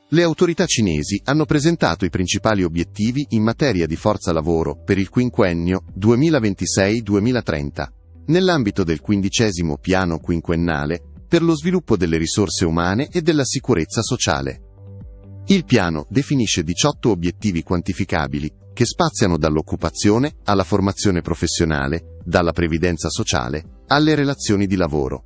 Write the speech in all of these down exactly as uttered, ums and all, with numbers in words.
Le autorità cinesi hanno presentato i principali obiettivi in materia di forza lavoro per il quinquennio duemilaventisei duemilatrenta, nell'ambito del quindicesimo piano quinquennale per lo sviluppo delle risorse umane e della sicurezza sociale. Il piano definisce diciotto obiettivi quantificabili che spaziano dall'occupazione alla formazione professionale, dalla previdenza sociale alle relazioni di lavoro.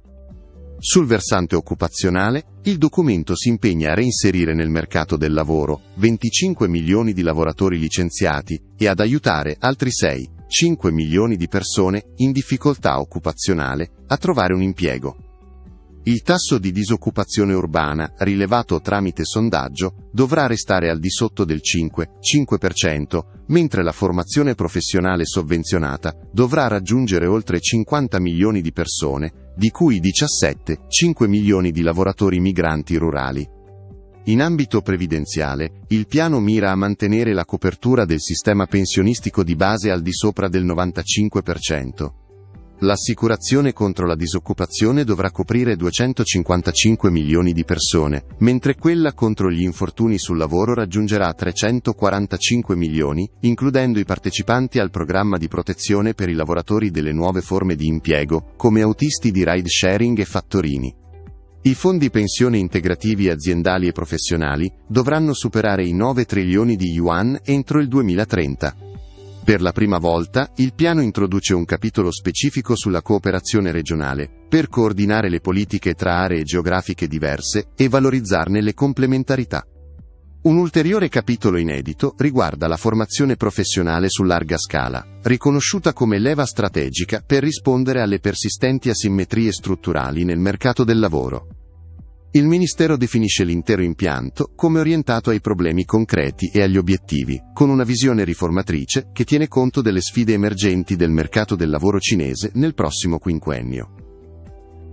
Sul versante occupazionale, il documento si impegna a reinserire nel mercato del lavoro venticinque milioni di lavoratori licenziati e ad aiutare altri sei virgola cinque milioni di persone in difficoltà occupazionale a trovare un impiego. Il tasso di disoccupazione urbana, rilevato tramite sondaggio, dovrà restare al di sotto del cinque virgola cinque per cento, mentre la formazione professionale sovvenzionata dovrà raggiungere oltre cinquanta milioni di persone, di cui diciassette virgola cinque milioni di lavoratori migranti rurali. In ambito previdenziale, il piano mira a mantenere la copertura del sistema pensionistico di base al di sopra del novantacinque per cento. L'assicurazione contro la disoccupazione dovrà coprire duecentocinquantacinque milioni di persone, mentre quella contro gli infortuni sul lavoro raggiungerà trecentoquarantacinque milioni, includendo i partecipanti al programma di protezione per i lavoratori delle nuove forme di impiego, come autisti di ride sharing e fattorini. I fondi pensione integrativi aziendali e professionali dovranno superare i nove trilioni di yuan entro il duemilatrenta. Per la prima volta, il piano introduce un capitolo specifico sulla cooperazione regionale, per coordinare le politiche tra aree geografiche diverse e valorizzarne le complementarità. Un ulteriore capitolo inedito riguarda la formazione professionale su larga scala, riconosciuta come leva strategica per rispondere alle persistenti asimmetrie strutturali nel mercato del lavoro. Il Ministero definisce l'intero impianto come orientato ai problemi concreti e agli obiettivi, con una visione riformatrice che tiene conto delle sfide emergenti del mercato del lavoro cinese nel prossimo quinquennio.